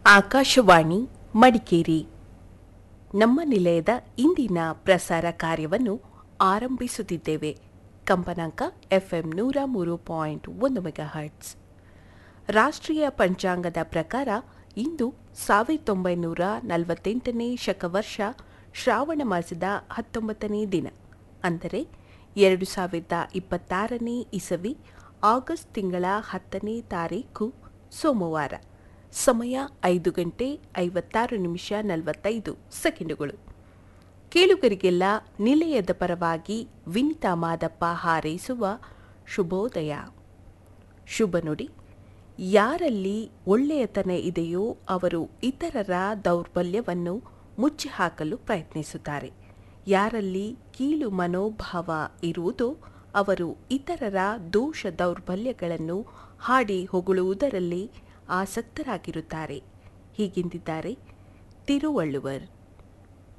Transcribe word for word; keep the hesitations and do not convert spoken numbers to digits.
ಆಕಾಶವಾಣಿ ಮಡಿಕೇರಿ. ನಮ್ಮ ನಿಲಯದ ಇಂದಿನ ಪ್ರಸಾರ ಕಾರ್ಯವನ್ನು ಆರಂಭಿಸುತ್ತಿದ್ದೇವೆ. ಕಂಪನಾಂಕ ಎಫ್ಎಂ ನೂರ ಮೂರು ಪಾಯಿಂಟ್ ಒಂದು ಮೆಗಾಹರ್ಟ್ಸ್. ರಾಷ್ಟ್ರೀಯ ಪಂಚಾಂಗದ ಪ್ರಕಾರ ಇಂದು ಸಾವಿರದ ಒಂಬೈನೂರ ನಲವತ್ತೆಂಟನೇ ಶಕವರ್ಷ ಶ್ರಾವಣ ಮಾಸದ ಹತ್ತೊಂಬತ್ತನೇ ದಿನ, ಅಂದರೆ ಎರಡು ಸಾವಿರದ ಇಪ್ಪತ್ತಾರನೇ ಇಸವಿ ಆಗಸ್ಟ್ ತಿಂಗಳ ಹತ್ತನೇ ತಾರೀಕು ಸೋಮವಾರ. ಸಮಯ ಐದು ಗಂಟೆ ಐವತ್ತಾರು ನಿಮಿಷ ನಲವತ್ತೈದು ಸೆಕೆಂಡುಗಳು. ಕೇಳುಗರಿಗೆಲ್ಲ ನಿಲಯದ ಪರವಾಗಿ ವಿನಿತಾ ಮಾದಪ್ಪ ಹಾರೈಸುವ ಶುಭೋದಯ. ಶುಭ ನುಡಿ. ಯಾರಲ್ಲಿ ಒಳ್ಳೆಯತನ ಇದೆಯೋ ಅವರು ಇತರರ ದೌರ್ಬಲ್ಯವನ್ನು ಮುಚ್ಚಿ ಹಾಕಲು ಪ್ರಯತ್ನಿಸುತ್ತಾರೆ. ಯಾರಲ್ಲಿ ಕೀಳು ಮನೋಭಾವ ಇರುವುದೋ ಅವರು ಇತರರ ದೋಷ ದೌರ್ಬಲ್ಯಗಳನ್ನು ಹಾಡಿ ಹೊಗಳುವುದರಲ್ಲಿ ಆಸಕ್ತರಾಗಿರುತ್ತಾರೆ. ಹೀಗೆಂದಿದ್ದಾರೆ ತಿರುವಳ್ಳುವರ್.